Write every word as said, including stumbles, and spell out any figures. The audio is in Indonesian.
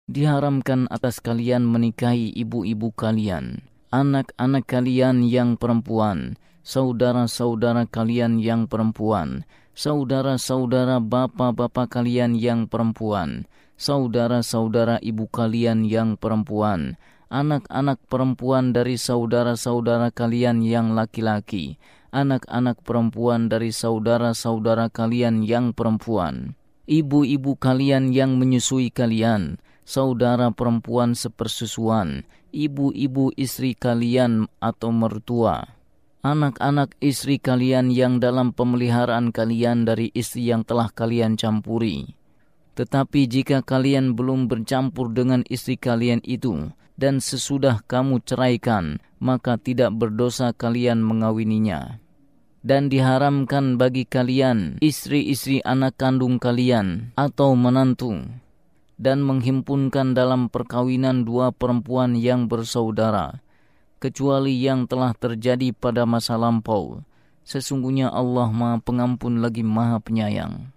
Diharamkan atas kalian menikahi ibu-ibu kalian, anak-anak kalian yang perempuan, saudara-saudara kalian yang perempuan, saudara-saudara bapa-bapa kalian yang perempuan, saudara-saudara ibu kalian yang perempuan, anak-anak perempuan dari saudara-saudara kalian yang laki-laki, anak-anak perempuan dari saudara-saudara kalian yang perempuan, ibu-ibu kalian yang menyusui kalian, saudara perempuan sepersusuan, ibu-ibu istri kalian atau mertua, anak-anak istri kalian yang dalam pemeliharaan kalian dari istri yang telah kalian campuri. Tetapi jika kalian belum bercampur dengan istri kalian itu, dan sesudah kamu ceraikan, maka tidak berdosa kalian mengawininya. Dan diharamkan bagi kalian istri-istri anak kandung kalian atau menantu, dan menghimpunkan dalam perkawinan dua perempuan yang bersaudara, kecuali yang telah terjadi pada masa lampau. Sesungguhnya Allah Maha Pengampun lagi Maha Penyayang.